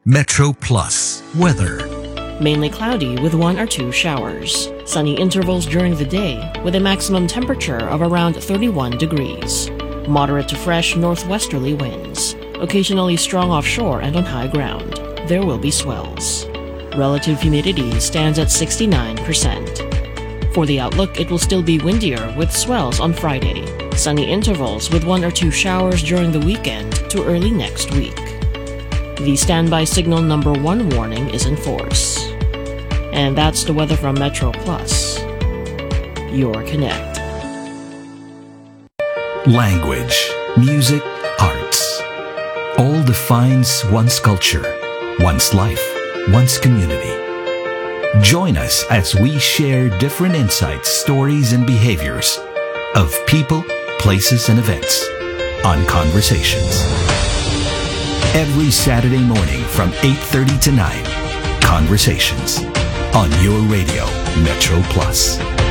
Metro Plus weather. Mainly cloudy with 1 or 2 showers. Sunny intervals during the day with a maximum temperature of around 31 degrees. Moderate to fresh northwesterly winds. Occasionally strong offshore and on high ground. There will be swells. Relative humidity stands at 69%. For the outlook, it will still be windier with swells on Friday. Sunny intervals with 1 or 2 showers during the weekend to early next week. The standby signal number 1 warning is in force. And that's the weather from Metro Plus. Your Connect. Language, music, arts. All defines one's culture, one's life, one's community. Join us as we share different insights, stories, and behaviors of people, places, and events on Conversations. Every Saturday morning from 8:30 to 9, Conversations on your radio, Metro Plus.